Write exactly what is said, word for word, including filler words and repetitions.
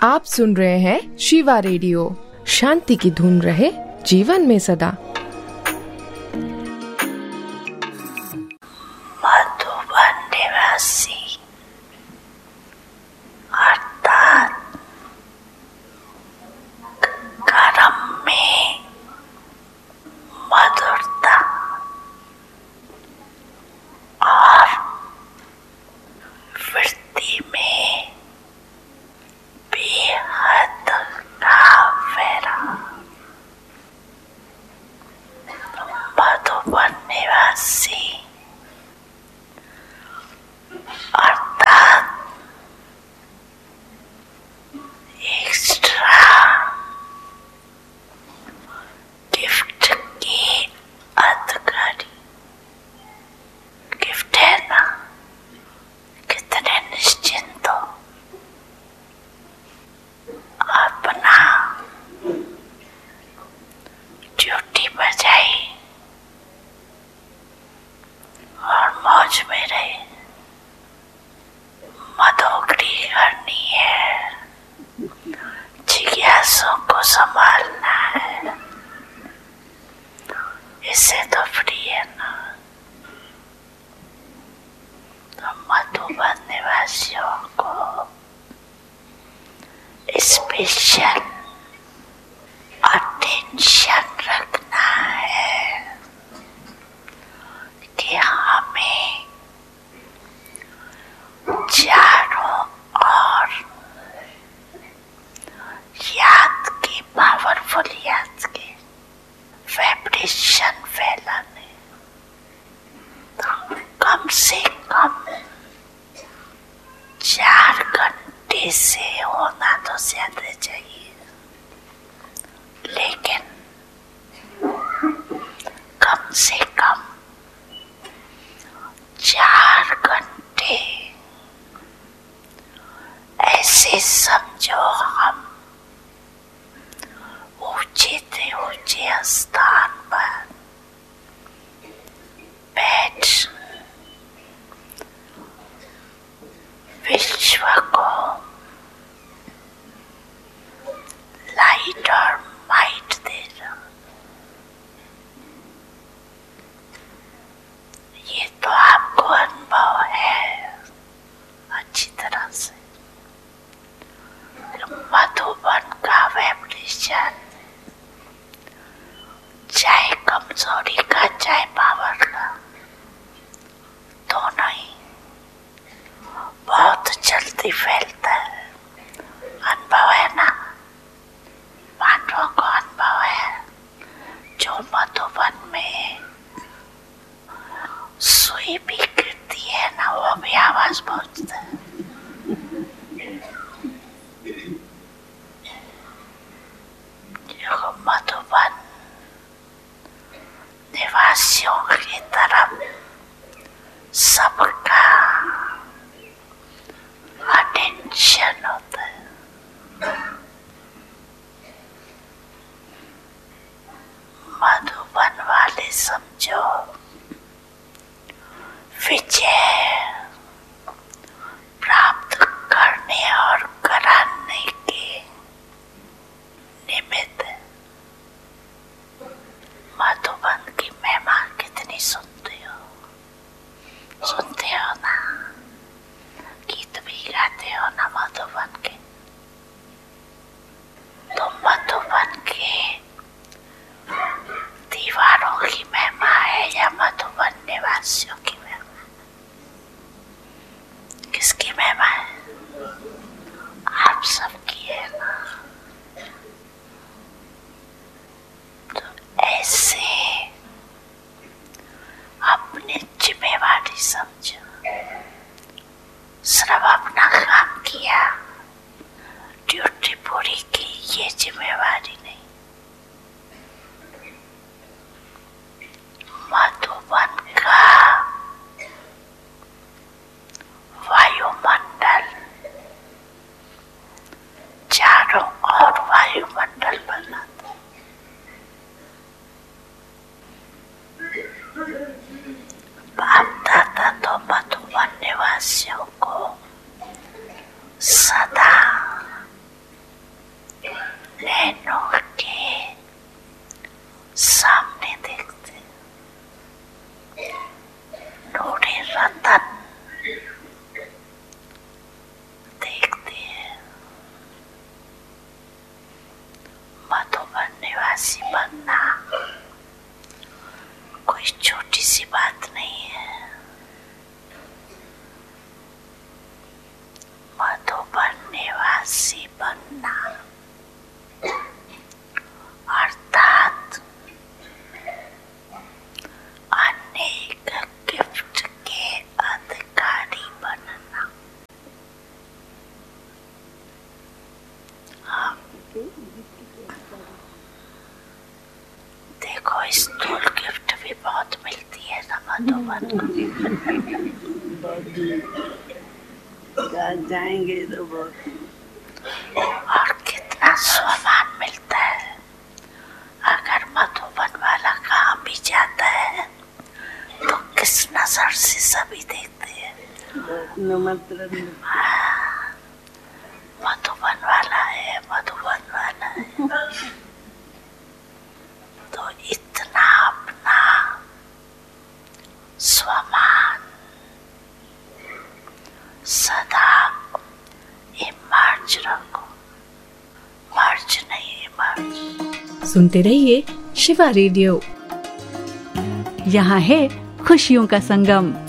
आप सुन रहे हैं शिवा रेडियो। शांति की धुन रहे जीवन में सदा। मधुबन निवासी अर्थात कर्म में मधुरता और वृत्ति में बेहद काफेरा। मधुबन निवासी अर्थात एक्स्ट्रा गिफ्ट की अधिकारी। गिफ्ट है ना, कितने निश्चिंत हो अपना ड्यूटी बजाई और मौज में रहे। मधोगरी करनी है, जिज्ञासों को संभालना है, इससे तो फ्री है ना। तो मधुबन निवासियों को स्पेशल अटेंशन रखना है कि हमें चारों ओर याद के पावरफुल याद के वाइब्रेशन फैलाने। तो कम से कम चार घंटे से होना तो ज्यादा चाहिए, लेकिन कम से कम चार घंटे ऐसे समझो हम ऊंचे से ऊंचे स्थान पर बैठ विश्व को लाइट और माइट दे रहा। ये तो आपको अनुभव है अच्छी तरह से। मधुबन का वाइब्रेशन चाहे कमजोरी का चाहे पावर का, दोनों ही बहुत जल्दी फैलता है। अनुभव है ना, मानवों को अनुभव है। जो मधुबन में सुई भी गिरती है ना, वो भी आवाज पहुंचता है। मधुबन निवासियों की तरफ सबका अटेंशन होता है। मधुबन वाले समझो विजय प्राप्त करने और कराने के निमित्त मधुबन की महिमा कितनी सुनते हो, सुनते हो ना, गीत भी गाते हो ना मधुबन के। तो मधुबन के दीवारों की महिमा है या मधुबन निवासियों की महिमा? किसकी महिमा है? आप सबकी है ना। तो ऐसे अपनी जिम्मेवारी समझो। सिर्फ अपना काम किया देखो स्टूल गिफ्ट भी बहुत मिलती है ना मधुबन को। जाएंगे तो बहुत, और कितना सामान मिलता है। अगर मधुबन वाला कहाँ भी जाता है तो किस नजर से सभी देखते हैं। निमंत्रण मधुबन वाला है, मधुबन वाला है। तो इतना अपना स्वमान सदा इमर्ज रखो, मर्ज नहीं इमर्ज। सुनते रहिए शिवा रेडियो। यहाँ है खुशियों का संगम।